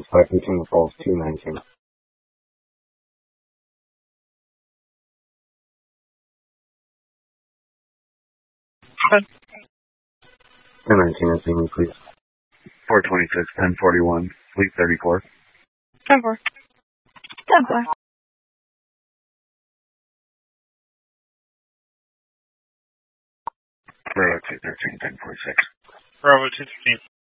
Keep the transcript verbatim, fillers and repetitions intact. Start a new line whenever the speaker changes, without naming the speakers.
five fifteen Falls two nineteen.
ten
nineteen is me, please.
four twenty-six, ten forty-one, Fleet thirty-four.
ten four. ten four.
Bravo two thirteen, ten forty-six.
Bravo two thirteen.